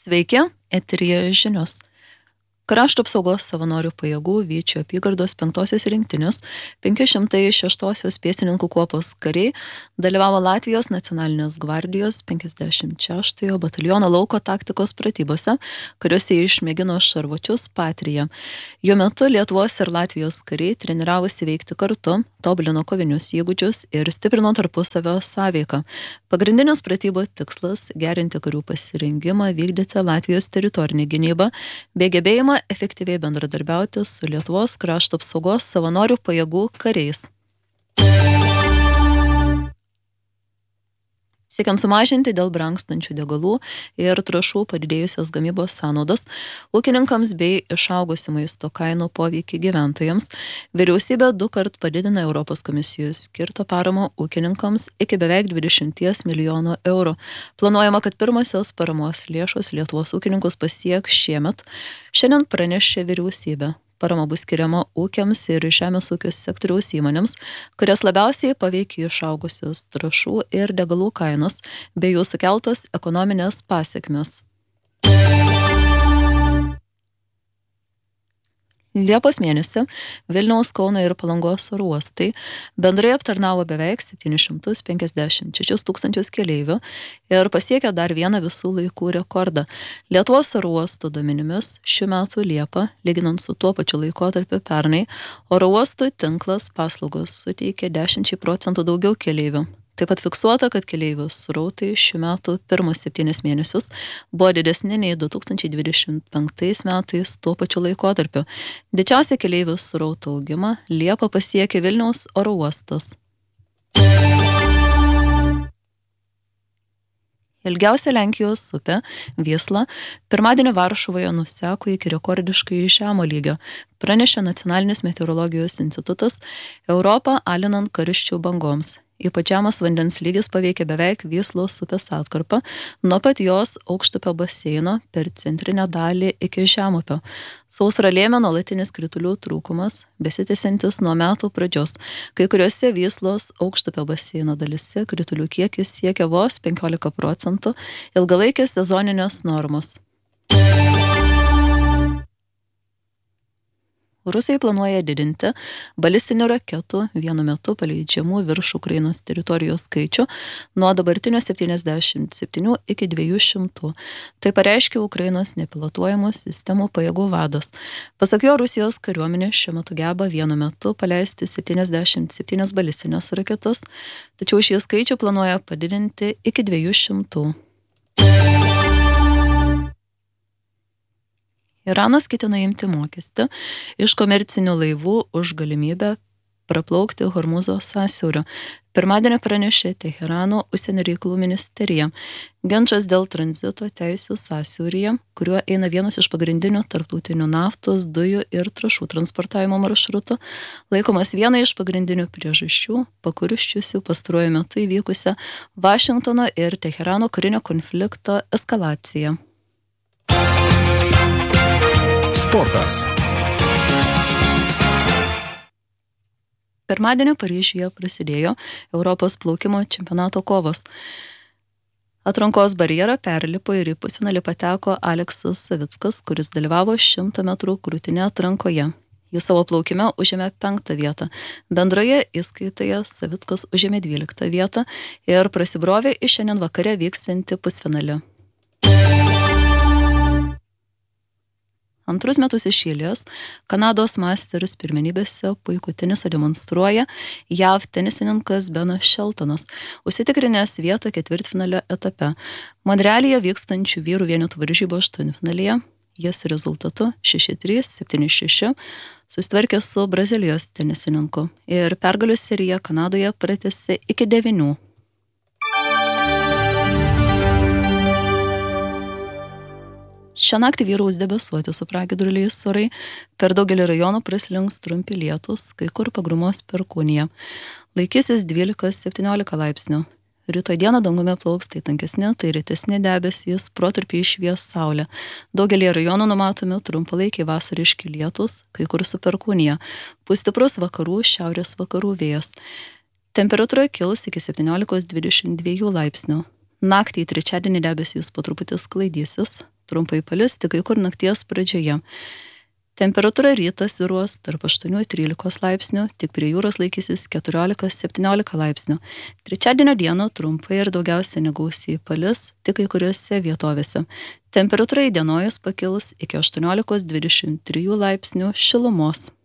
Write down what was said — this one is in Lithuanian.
Sveiki, eteryje žinios. Krašto apsaugos savanorių pajėgų Vyčio apygardos 5-osios rinktinės 506-osios pėstininkų kuopos kariai dalyvavo Latvijos nacionalinės gvardijos 56-ojo bataliono lauko taktikos pratybose, kuriuose išmėgino šarvuočius Patrija. Jo metu Lietuvos ir Latvijos kariai treniravosi veikti kartu, tobulino kovinius įgūdžius ir stiprino tarpusavio sąveiką. Pagrindinis pratybų tikslas – gerinti karių pasirengimą, vykdyti Latvijos teritorinį gynybą bei gebėjimą efektyviai bendradarbiauti su Lietuvos krašto apsaugos savanorių pajėgų kariais. Siekiant sumažinti dėl brangstančių degalų ir trąšų padidėjusias gamybos sąnaudas, ūkininkams bei išaugusių maisto kainų poveikį gyventojams, vyriausybė 2 kart padidina Europos komisijos skirtą paramą ūkininkams iki beveik 20 milijonų eurų. Planuojama, kad pirmosios paramos lėšos Lietuvos ūkininkus pasieks šiemet. Šiandien pranešė vyriausybė. Parama bus skiriama ūkiams ir žemės ūkio sektoriaus įmonėms, kurias labiausiai paveikia išaugusios trąšų ir degalų kainos bei jų sukeltos ekonominės pasekmės. Liepos mėnesį Vilniaus, Kauno ir Palangos oro uostai bendrai aptarnavo beveik 756 tūkstančius keleivių ir pasiekė dar vieną visų laikų rekordą. Lietuvos oro uostų duomenimis šių metų Liepą, lyginant su tuo pačiu laikotarpiu pernai, oro uostų tinklas paslaugos suteikė 10% daugiau keleivių. Taip pat fiksuota, kad keleivių srautai šių metų pirmus 7 mėnesius buvo didesni nei 2025 metais tuo pačiu laikotarpiu. Didžiausią keleivių srautų augimą Liepą pasiekė Vilniaus oro uostas. Ilgiausia Lenkijos upė, Viesla, pirmadienį Varšuvoje nuseko iki rekordiškai žemo lygio, pranešė Nacionalinis meteorologijos institutas, Europą alinant karščių bangoms. Ypač žemas vandens lygis paveikė beveik Vieslos upės atkarpą, nuo pat jos aukštupio baseino per centrinę dalį iki žemupio. Sausrą lėmė nuolatinis kritulių trūkumas, besitęsiantis nuo metų pradžios. Kai kuriuose Vieslos aukštupio baseino dalyse kritulių kiekis siekia vos 15%, ilgalaikės sezoninės normos. Rusai planuoja didinti balistinių raketų vienu metu paleidžiamų virš Ukrainos teritorijos skaičių nuo dabartinio 77 iki 200. Tai pareiškė Ukrainos nepilotuojamų sistemų pajėgų vadas. Pasak jo, Rusijos kariuomenė šiuo metu geba vienu metu paleisti 77 balistinės raketas, tačiau šį skaičių planuoja padidinti iki 200. Iranas ketina imti mokestį iš komercinių laivų už galimybę praplaukti Hormuzo sąsiauriu. Pirmadienį pranešė Teherano užsienio reikalų ministerija. Ginčas dėl tranzito teisių sąsiauryje, kuriuo eina vienas iš pagrindinių tarptautinių naftos, dujų ir trąšų transportavimo maršrutų, laikomas viena iš pagrindinių priežasčių, pakurščiusių pastaruoju metu įvykusią Vašingtono ir Teherano karinio konflikto eskalaciją. Sportas. Pirmadienį Paryžiuje prasidėjo Europos plaukimo čempionato kovos. Atrankos barjerą perlipo ir į pusfinalį pateko Aleksas Savickas, kuris dalyvavo 100 metrų krūtine atrankoje. Jis savo plaukime užėmė 5. vietą. Bendroje įskaitoje Savickas užėmė 12. vietą ir prasibrovė į šiandien vakare vyksiantį pusfinalį. Antrus metus iš eilės Kanados Masters pirmenybėse puikų tenisą demonstruoja JAV tenisininkas Benas Sheltonas, užsitikrinęs vietą ketvirtfinalio etape. Monrealyje vykstančių vyrų vienetų varžybų aštuntfinalyje jis rezultatu 6-3, 7-6 susitvarkė su Brazilijos tenisininku ir pergalių serija Kanadoje pratęsė iki 9. Šią naktį vyraus debesuoti su pragiedruliais orai, per daugelį rajonų praslinks trumpi lietūs, kai kur pagrumos perkūnija. Laikysis 12-17 laipsnių. Rytoj dieną dangumi plauks tai tankesni, tai retesni debesys, protarpiais švies saulė. Daugelį rajonų numatomi trumpalaikiai vasariški lietūs, kai kur su perkūnija. Pūs stiprus vakarų, šiaurės vakarų vėjas. Temperatūra kils iki 17-22 laipsnių. Naktį į trečiadienį debesys po truputį sklaidysis, trumpai palis tik kai kur nakties pradžioje. Temperatūra rytas svyruos tarp 8-13 laipsnių, tik prie jūros laikysis 14-17 laipsnių. Trečiadienio dieną trumpai ir daugiausia negausiai palis, tik kai kuriuose vietovėse. Temperatūra įdienojus pakils iki 18-23 laipsnių šilumos.